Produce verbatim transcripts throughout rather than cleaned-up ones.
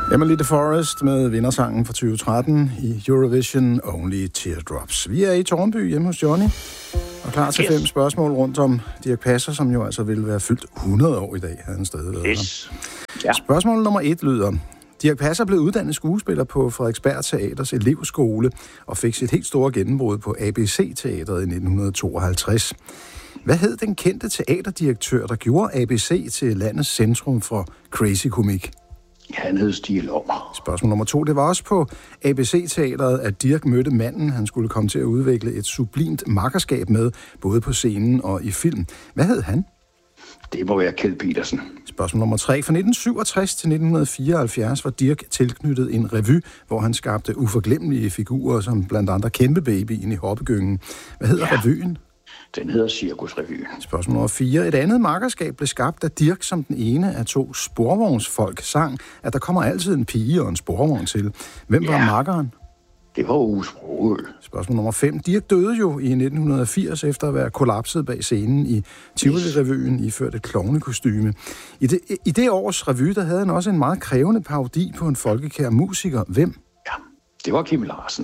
Emily de Forest med vindersangen fra tyve tretten i Eurovision Only Teardrops. Vi er i Tårnby hjemme hos Johnny, og klar til yes. fem spørgsmål rundt om Dirch Passer, som jo altså ville være fyldt hundrede år i dag, havde han stadig været yes. ja. Spørgsmål nummer et lyder: Dirch Passer blev uddannet skuespiller på Frederiksberg Teaters elevskole og fik sit helt store gennembrud på A B C-teatret i nitten tooghalvtreds. Hvad hed den kendte teaterdirektør, der gjorde A B C til landets centrum for crazy-komik? Han hed Stig Lommer. Spørgsmål nummer to. Det var også på A B C-teatret, at Dirch mødte manden, han skulle komme til at udvikle et sublimt makkerskab med, både på scenen og i film. Hvad hed han? Det må være Kjeld Petersen. Spørgsmål nummer tre. Fra nitten syvogtres til nitten fireoghalvfjerds var Dirch tilknyttet en revy, hvor han skabte uforglemmelige figurer, som blandt andre Kæmpebabyen i Hoppegyngen. Hvad hedder ja. revyen? Den hedder Cirkusrevyen. Spørgsmål nummer fire. Et andet makkerskab blev skabt, da Dirch som den ene af to sporvognsfolk sang, at der kommer altid en pige og en sporvogn til. Hvem ja. var makkeren? Det var Ove Sprogøe. Spørgsmål nummer fem. Dirch døde jo i nitten firs efter at være kollapset bag scenen i Tivoli-revyen iført et klovnekostyme. I det, I det års revy, der havde han også en meget krævende parodi på en folkekær musiker. Hvem? Ja, det var Kim Larsen.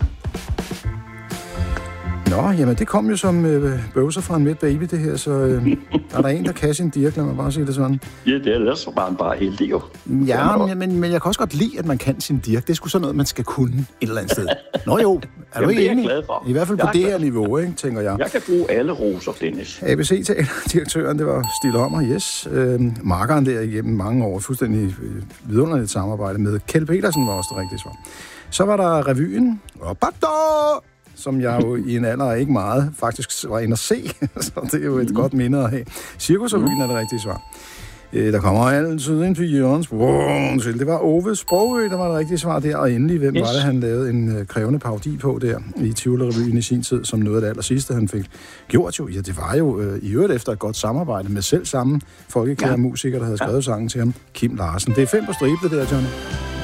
Nå, jamen det kom jo som øh, bøvser fra en midt baby, det her, så øh, er der en, der kan sin Dirch, lad mig bare sige det sådan. Ja, det er ellers bare en bare heldig jo. Ja, men, men, men jeg kan også godt lide, at man kan sin Dirch. Det er sgu sådan noget, man skal kunne et eller andet sted. Nå jo, er du ikke enig? I hvert fald på det her niveau, ikke, tænker jeg. Jeg kan bruge alle roser, Dennis. A B C-direktøren, det var Stig Lommer, yes. Øh, markeren der igennem mange år, fuldstændig vidunderligt samarbejde med Kjeld Petersen var også det rigtige svar. Så var der revyen, og Badoo! Som jeg jo i en alder af ikke meget faktisk var inde at se, så det er jo et mm. godt minde at have. Cirkusrevyen er det rigtige svar. Øh, der kommer altid en pige Jørgens. Det var Ove Sprogøe, der var det rigtige svar der. Og endelig, hvem yes. var det, han lavede en øh, krævende parodi på der i Tivoli-revyen i sin tid, som noget af det aller sidste, han fik gjort jo. Ja, det var jo øh, i øvrigt efter et godt samarbejde med selv samme folkekære ja. musiker, der havde skrevet ja. sangen til ham, Kim Larsen. Det er fem på stribe, det der, Johnny.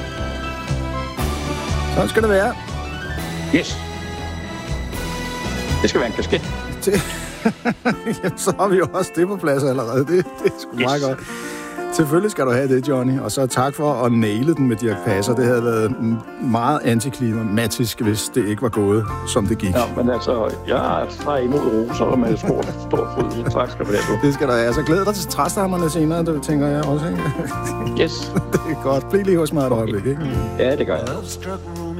Sådan skal det være. Yes. Det skal være en kasket. Jamen, så har vi jo også det på plads allerede. Det, det er sgu yes. meget godt. Selvfølgelig skal du have det, Johnny. Og så tak for at naile den med Dirch Passer. Det havde været meget antiklimatisk, hvis det ikke var gået, som det gik. Ja, men altså, jeg tager imod roser med stort, stort fod. Tak skal du have. Det skal du have. Så glæder dig til træstammerne senere, det tænker jeg også, ikke? Yes. Det er godt. Bliv lige hos mig et øjeblik, ikke? Ja, det gør jeg.